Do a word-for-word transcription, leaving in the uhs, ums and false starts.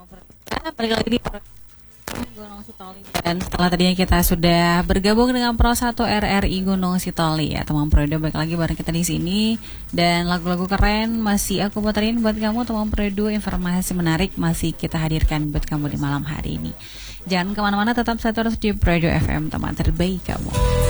Balik lagi di Gunung Sitoli. Dan setelah tadinya kita sudah bergabung dengan Pro satu R R I Gunung Sitoli ya teman Proedo, balik lagi bareng kita di sini dan lagu-lagu keren masih aku puterin buat kamu teman Proedo. Informasi menarik masih kita hadirkan buat kamu di malam hari ini. Jangan kemana-mana, tetap satu terus di Proedo F M, teman terbaik kamu.